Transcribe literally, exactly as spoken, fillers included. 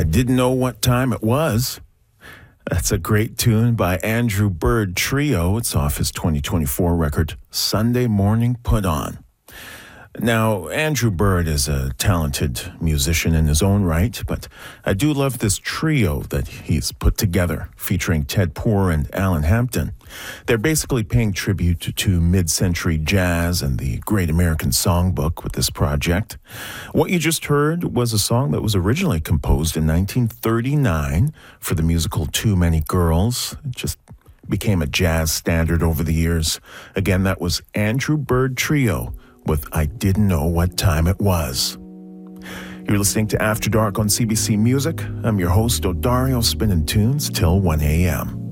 Didn't Know What Time It Was. That's a great tune by Andrew Bird Trio. It's off his twenty twenty-four record, Sunday Morning Put On. Now, Andrew Bird is a talented musician in his own right, but I do love this trio that he's put together, featuring Ted Poor and Alan Hampton. They're basically paying tribute to, to mid-century jazz and the Great American Songbook with this project. What you just heard was a song that was originally composed in nineteen thirty-nine for the musical Too Many Girls. It just became a jazz standard over the years. Again, that was Andrew Bird Trio with I Didn't Know What Time It Was. You're listening to After Dark on C B C Music. I'm your host, Odario, spinning tunes till one a.m.